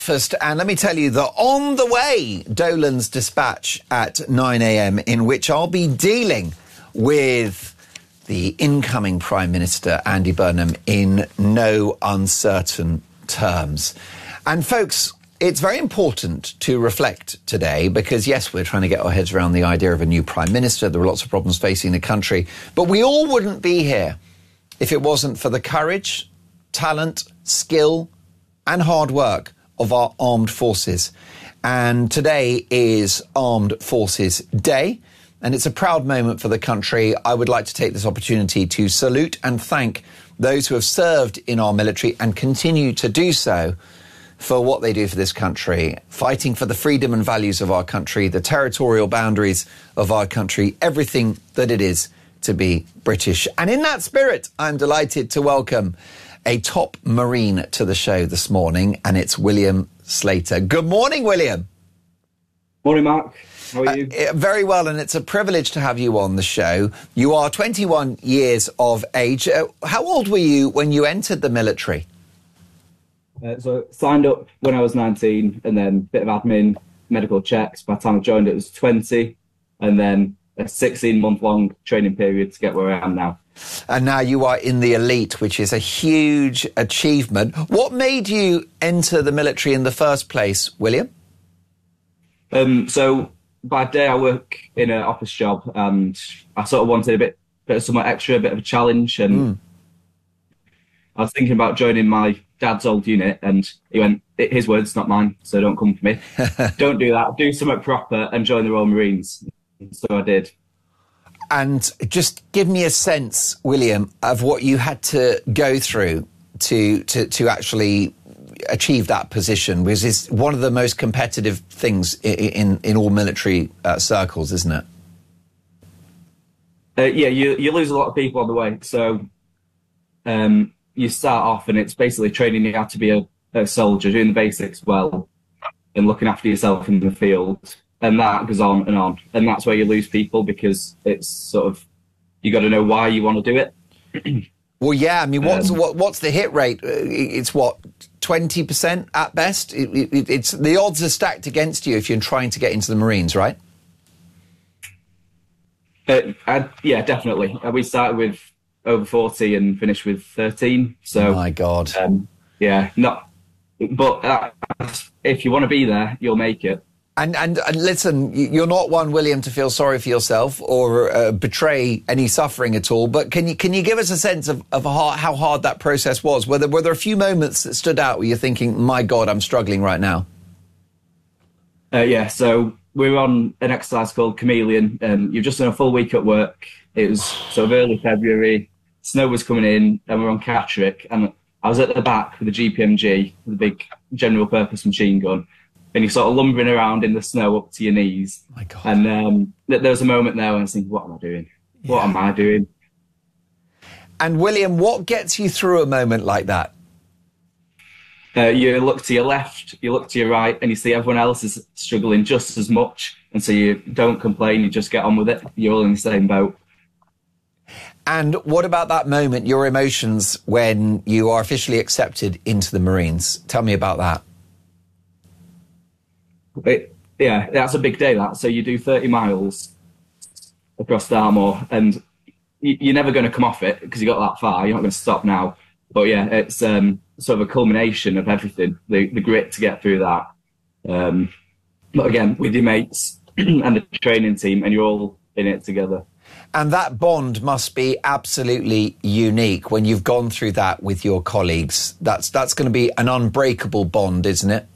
First, and let me tell you that on the way, Dolan's dispatch at 9 a.m, in which I'll be dealing with the incoming Prime Minister, Andy Burnham, in no uncertain terms. And folks, it's very important to reflect today because, yes, we're trying to get our heads around the idea of a new Prime Minister. There are lots of problems facing the country, but we all wouldn't be here if it wasn't for the courage, talent, skill and hard work of our armed forces. And today is Armed Forces Day, and it's a proud moment for the country. I would like to take this opportunity to salute and thank those who have served in our military and continue to do so for what they do for this country, fighting for the freedom and values of our country, the territorial boundaries of our country, everything that it is to be British. And in that spirit, I'm delighted to welcome a top Marine to the show this morning, and it's William Slater. Good morning, William. Morning, Mark. How are you? Very well, and it's a privilege to have you on the show. You are 21 years of age. How old were you when you entered the military? So signed up when I was 19, and then a bit of admin, medical checks. By the time I joined, it was 20, and then a 16-month-long training period to get where I am now. And now you are in the elite, which is a huge achievement. What made you enter the military in the first place, William? So by day I work in an office job, and I sort of wanted a bit of somewhat extra, a bit of a challenge. And I was thinking about joining my dad's old unit, and he went, his words, not mine, so don't come for me. Don't do that. Do something proper and join the Royal Marines. So I did. And just give me a sense, William, of what you had to go through to actually achieve that position, because it's one of the most competitive things in all military circles, isn't it? Yeah, you lose a lot of people on the way. So you start off, and it's basically training you how to be a soldier, doing the basics well, and looking after yourself in the field. And that goes on. And that's where you lose people, because it's sort of, you got to know why you want to do it. Well, yeah, I mean, what's the hit rate? It's what, 20% at best? It's the odds are stacked against you if you're trying to get into the Marines, right? Yeah, definitely. We started with over 40 and finished with 13. So, my God. But if you want to be there, you'll make it. And listen, you're not one, William, to feel sorry for yourself or betray any suffering at all. But can you give us a sense of how hard that process was? Were there a few moments that stood out where you're thinking, my God, I'm struggling right now? Yeah, so we were on an exercise called Chameleon. You've just done a full week at work. It was sort of early February. Snow was coming in, and we were on Catterick. And I was at the back with the GPMG, the big general purpose machine gun. And you're sort of lumbering around in the snow up to your knees. My God. And there was a moment there when I was thinking, what am I doing? Yeah. What am I doing? And William, what gets you through a moment like that? You look to your left, you look to your right, and you see everyone else is struggling just as much. And so you don't complain, you just get on with it. You're all in the same boat. And what about that moment, your emotions, when you are officially accepted into the Marines? Tell me about that. Yeah, that's a big day, that. So you do 30 miles across Dartmoor, and you're never going to come off it because you got that far. You're not going to stop now. But yeah, it's sort of a culmination of everything, the grit to get through that. But again, with your mates and the training team, and you're all in it together. And that bond must be absolutely unique when you've gone through that with your colleagues. That's going to be an unbreakable bond, isn't it?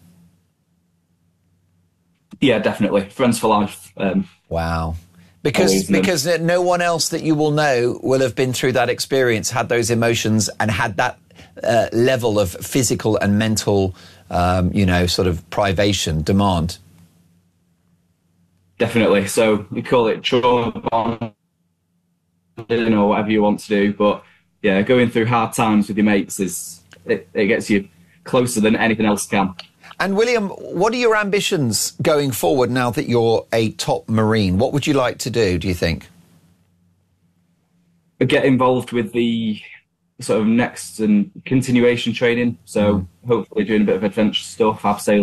Yeah, definitely. Friends for life. Wow. Because no one else that you will know will have been through that experience, had those emotions and had that level of physical and mental, sort of privation, demand. Definitely. So we call it trauma bonding or whatever you want to do. But yeah, going through hard times with your mates it gets you closer than anything else can. And William, what are your ambitions going forward now that you're a top Marine? What would you like to do you think? Get involved with the sort of next and continuation training. So hopefully doing a bit of adventure stuff, abseiling